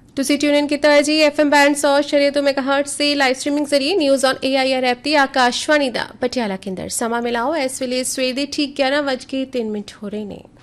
ਤੁਸੀਂ ਟਿਊਨ ਇਨ ਕੀਤਾ ਹੈ ਜੀ FM ਬੈਂਡ 100 ਤੋਂ ਮੈਗਾਹਰਟਜ਼ ਤੇ ਲਾਈਵ ਸਟ੍ਰੀਮਿੰਗ ਜ਼ਰੀਏ ਨਿਊਜ਼ ਔਨ AIR ਐਪ ਤੇ ਆਕਾਸ਼ਵਾਣੀ ਦਾ ਪਟਿਆਲਾ ਕੇਂਦਰ। ਸਮਾਂ ਮਿਲਾਓ ਇਸ ਵੇਲੇ ਸਵੇਰ ਦੇ ਠੀਕ 11:03 ਹੋ ਰਹੇ ਨੇ।